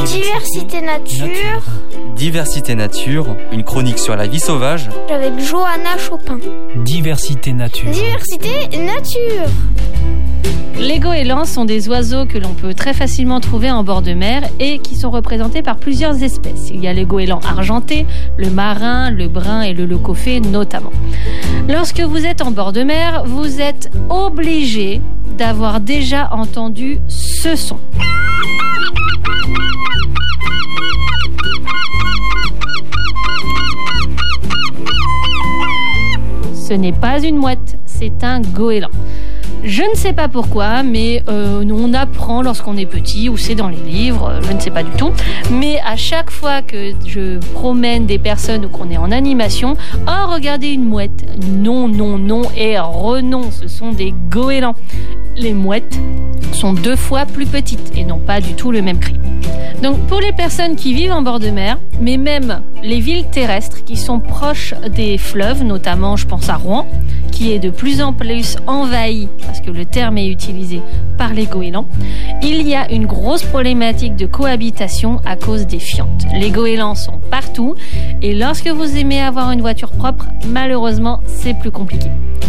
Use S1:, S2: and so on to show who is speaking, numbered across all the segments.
S1: Diversité Nature.
S2: Diversité Nature, une chronique sur la vie sauvage.
S1: Avec Johanna Chopin.
S3: Diversité Nature.
S1: Diversité Nature.
S4: Les goélands sont des oiseaux que l'on peut très facilement trouver en bord de mer et qui sont représentés par plusieurs espèces. Il y a le goéland argenté, le marin, le brun et le leucophée notamment. Lorsque vous êtes en bord de mer, vous êtes obligé d'avoir déjà entendu ce son. Ce n'est pas une mouette, c'est un goéland. Je ne sais pas pourquoi, mais on apprend lorsqu'on est petit, ou c'est dans les livres, je ne sais pas du tout. Mais à chaque fois que je promène des personnes ou qu'on est en animation, oh regardez une mouette, non, non, non et renon, ce sont des goélands. Les mouettes sont 2 fois plus petites et n'ont pas du tout le même cri. Donc pour les personnes qui vivent en bord de mer, mais même les villes terrestres qui sont proches des fleuves, notamment je pense à Rouen, qui est de plus en plus envahi, parce que le terme est utilisé par les goélands, il y a une grosse problématique de cohabitation à cause des fientes. Les goélands sont partout et lorsque vous aimez avoir une voiture propre, malheureusement, c'est plus compliqué.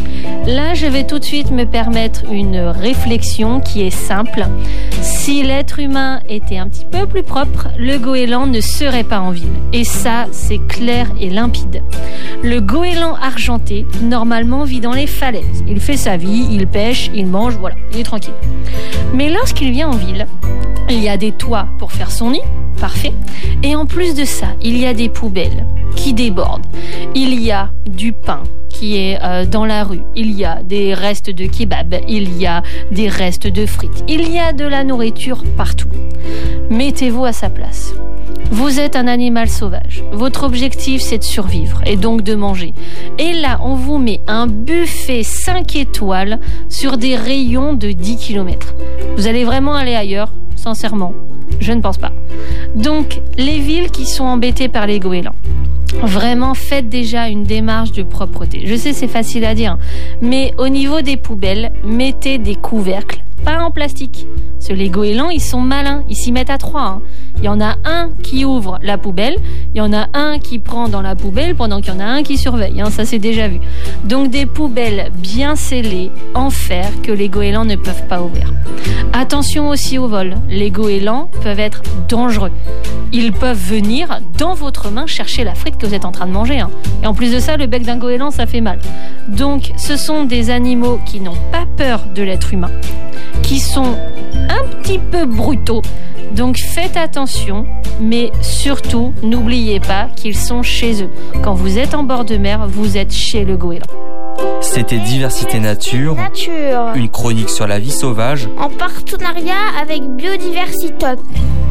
S4: Là, je vais tout de suite me permettre une réflexion qui est simple. Si l'être humain était un petit peu plus propre, le goéland ne serait pas en ville. Et ça, c'est clair et limpide. Le goéland argenté, normalement, vit dans les falaises. Il fait sa vie, il pêche, il mange, voilà, il est tranquille. Mais lorsqu'il vient en ville, il y a des toits pour faire son nid, parfait. Et en plus de ça, il y a des poubelles qui débordent. Il y a du pain qui est dans la rue. Il y a des restes de kebab. Il y a des restes de frites. Il y a de la nourriture partout. Mettez-vous à sa place. Vous êtes un animal sauvage. Votre objectif, c'est de survivre et donc de manger. Et là, on vous met un buffet 5 étoiles sur des rayons de 10 km. Vous allez vraiment aller ailleurs ? Sincèrement, je ne pense pas. Donc, les villes qui sont embêtées par les goélands, vraiment, faites déjà une démarche de propreté. Je sais, c'est facile à dire, mais au niveau des poubelles, mettez des couvercles, pas en plastique. Parce que les goélands, ils sont malins, ils s'y mettent à 3. Il y en a un qui ouvre la poubelle, il y en a un qui prend dans la poubelle pendant qu'il y en a un qui surveille. Ça, c'est déjà vu. Donc, des poubelles bien scellées en fer que les goélands ne peuvent pas ouvrir. Attention aussi au vol. Les goélands peuvent être dangereux. Ils peuvent venir dans votre main chercher la frite que vous êtes en train de manger. Et en plus de ça, le bec d'un goéland, ça fait mal. Donc, ce sont des animaux qui n'ont pas peur de l'être humain, qui sont un petit peu brutaux. Donc faites attention, mais surtout, n'oubliez pas qu'ils sont chez eux. Quand vous êtes en bord de mer, vous êtes chez le goéland.
S2: C'était Diversité Nature,
S1: Nature.
S2: Une chronique sur la vie sauvage.
S1: En partenariat avec Biodiversitop.